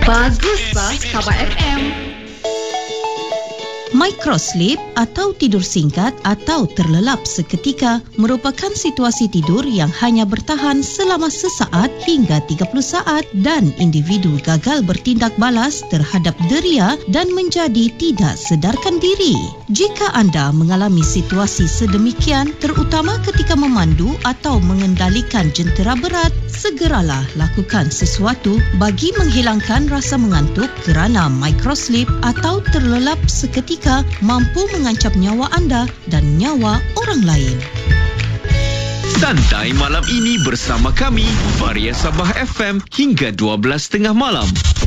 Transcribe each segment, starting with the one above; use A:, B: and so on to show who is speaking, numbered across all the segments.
A: Bagus bah Sabah FM.
B: Microsleep atau tidur singkat atau terlelap seketika merupakan situasi tidur yang hanya bertahan selama sesaat hingga 30 saat dan individu gagal bertindak balas terhadap deria dan menjadi tidak sedarkan diri. Jika anda mengalami situasi sedemikian, terutama ketika memandu atau mengendalikan jentera berat, segeralah lakukan sesuatu bagi menghilangkan rasa mengantuk kerana microsleep atau terlelap seketika mampu mengancam nyawa anda dan nyawa orang lain.
C: Santai malam ini bersama kami, Varia Sabah FM hingga 12.30 malam.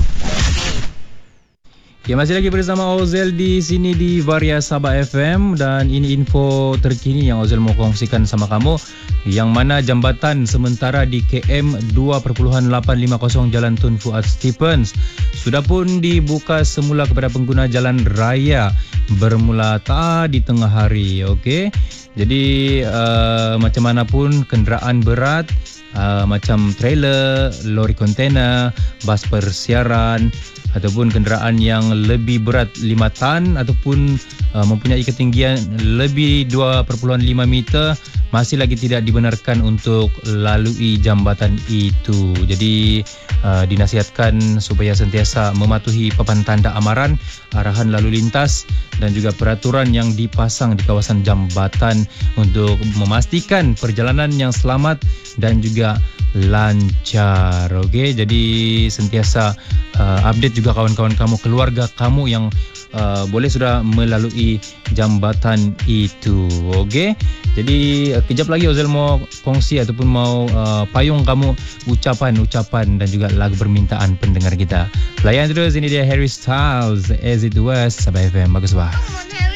D: Ya, masih lagi bersama Ozel di sini di Varia Sabah FM dan ini info terkini yang Ozel mau kongsikan sama kamu, yang mana jambatan sementara di KM 2.850 Jalan Tun Fuad Stephens sudah pun dibuka semula kepada pengguna jalan raya bermula tadi tengah hari. Okey. Jadi macam mana pun kenderaan berat macam trailer, lori kontainer, bas persiaran ataupun kenderaan yang lebih berat 5 tan ataupun mempunyai ketinggian lebih 2.5 meter masih lagi tidak dibenarkan untuk lalui jambatan itu. Jadi dinasihatkan supaya sentiasa mematuhi papan tanda amaran, arahan lalu lintas dan juga peraturan yang dipasang di kawasan jambatan untuk memastikan perjalanan yang selamat dan juga lancar. Okey, jadi sentiasa update juga kawan-kawan kamu, keluarga kamu yang boleh sudah melalui jambatan itu. Okey, jadi kejap lagi Ozel mau kongsi ataupun mau payung kamu ucapan-ucapan dan juga lagu permintaan pendengar kita. Layan terus, ini dia Harry Styles, As It Was, Sabah FM. Bagus bah.